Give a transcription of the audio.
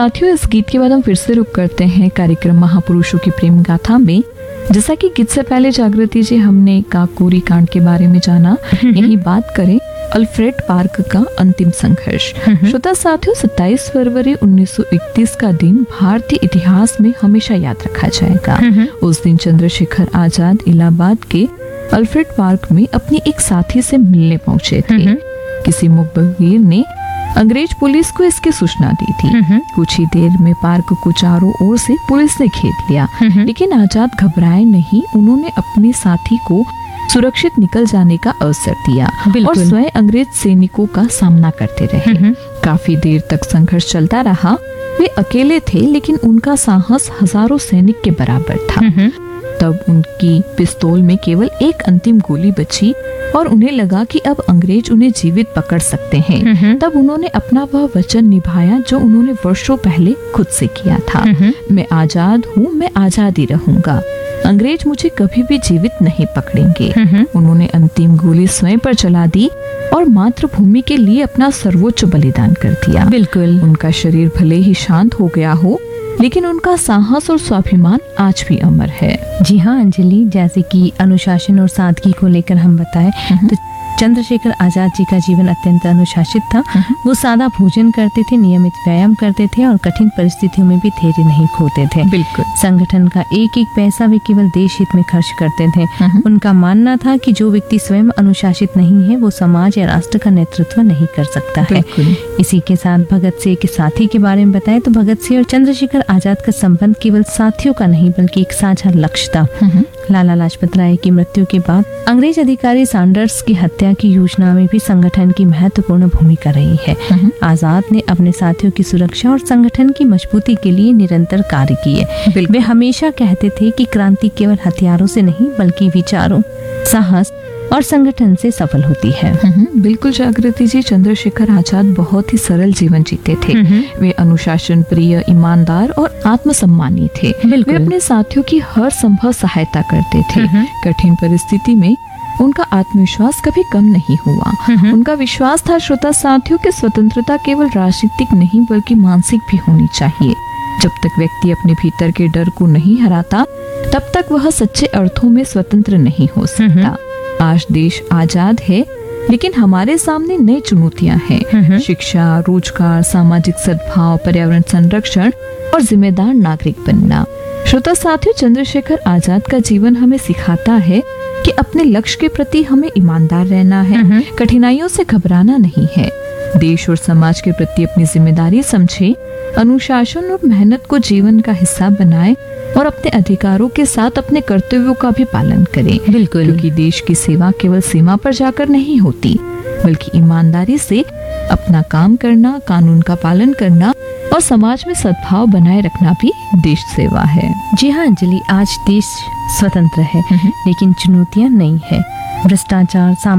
साथियों, इस गीत के बाद हम फिर से रुक करते हैं कार्यक्रम महापुरुषों की प्रेम गाथा में। जैसा कि गीत से पहले जागृति जी हमने काकोरी कांड के बारे में जाना, यही बात करें अल्फ्रेड पार्क का अंतिम संघर्ष। श्रोता साथियों, 27 फरवरी 1931 का दिन भारतीय इतिहास में हमेशा याद रखा जाएगा। उस दिन चंद्रशेखर आजाद इलाहाबाद के अल्फ्रेड पार्क में अपनी एक साथी से मिलने पहुंचे थे। किसी मुखबिर ने अंग्रेज पुलिस को इसकी सूचना दी थी। कुछ ही देर में पार्क को चारों ओर से पुलिस ने घेर लिया, लेकिन आजाद घबराए नहीं। उन्होंने अपने साथी को सुरक्षित निकल जाने का अवसर दिया और स्वयं अंग्रेज सैनिकों का सामना करते रहे। काफी देर तक संघर्ष चलता रहा। वे अकेले थे, लेकिन उनका साहस हजारों सैनिक के बराबर था। तब उनकी पिस्तौल में केवल एक अंतिम गोली बची और उन्हें लगा कि अब अंग्रेज उन्हें जीवित पकड़ सकते हैं। तब उन्होंने अपना वह वचन निभाया जो उन्होंने वर्षों पहले खुद से किया था। मैं आजाद हूँ, मैं आजाद ही रहूंगा। अंग्रेज मुझे कभी भी जीवित नहीं पकड़ेंगे। उन्होंने अंतिम गोली स्वयं पर चला दी और मातृभूमि के लिए अपना सर्वोच्च बलिदान कर दिया। बिल्कुल। उनका शरीर भले ही शांत हो गया हो, लेकिन उनका साहस और स्वाभिमान आज भी अमर है। जी हाँ अंजलि, जैसे कि अनुशासन और सादगी को लेकर हम बताएं तो चंद्रशेखर आजाद जी का जीवन अत्यंत अनुशासित था। वो सादा भोजन करते थे, नियमित व्यायाम करते थे और कठिन परिस्थितियों में भी धैर्य नहीं खोते थे। बिल्कुल। संगठन का एक एक पैसा वे केवल देश हित में खर्च करते थे। उनका मानना था कि जो व्यक्ति स्वयं अनुशासित नहीं है वो समाज या राष्ट्र का नेतृत्व नहीं कर सकता है। इसी के साथ भगत सिंह के साथी के बारे में बताएं तो भगत सिंह और चंद्रशेखर आजाद का संबंध केवल साथियों का नहीं बल्कि एक साझा लक्ष्य था। लाला लाजपत राय की मृत्यु के बाद अंग्रेज अधिकारी सैंडर्स की हत्या की योजना में भी संगठन की महत्वपूर्ण भूमिका रही है। आजाद ने अपने साथियों की सुरक्षा और संगठन की मजबूती के लिए निरंतर कार्य किए। वे हमेशा कहते थे कि क्रांति केवल हथियारों से नहीं बल्कि विचारों, साहस और संगठन से सफल होती है। बिल्कुल जागृति जी, चंद्रशेखर आजाद बहुत ही सरल जीवन जीते थे। वे अनुशासन प्रिय, ईमानदार और आत्मसम्मानी थे। वे अपने साथियों की हर संभव सहायता करते थे। कठिन परिस्थिति में उनका आत्मविश्वास कभी कम नहीं हुआ। उनका विश्वास था श्रोता साथियों की स्वतंत्रता केवल राजनीतिक नहीं बल्कि मानसिक भी होनी चाहिए। जब तक व्यक्ति अपने भीतर के डर को नहीं हराता तब तक वह सच्चे अर्थों में स्वतंत्र नहीं हो सकता। आज देश आजाद है, लेकिन हमारे सामने नई चुनौतियां हैं। शिक्षा, रोजगार, सामाजिक सद्भाव, पर्यावरण संरक्षण और जिम्मेदार नागरिक बनना। श्रोता साथियों, चंद्रशेखर आजाद का जीवन हमें सिखाता है कि अपने लक्ष्य के प्रति हमें ईमानदार रहना है, कठिनाइयों से घबराना नहीं है, देश और समाज के प्रति अपनी जिम्मेदारी समझे, अनुशासन और मेहनत को जीवन का हिस्सा बनाए और अपने अधिकारों के साथ अपने कर्तव्यों का भी पालन करें। बिल्कुल। क्योंकि देश की सेवा केवल सीमा पर जाकर नहीं होती बल्कि ईमानदारी से अपना काम करना, कानून का पालन करना और समाज में सद्भाव बनाए रखना भी देश सेवा है। जी हाँ अंजलि, आज देश स्वतंत्र है लेकिन चुनौतियाँ नहीं है। भ्रष्टाचार,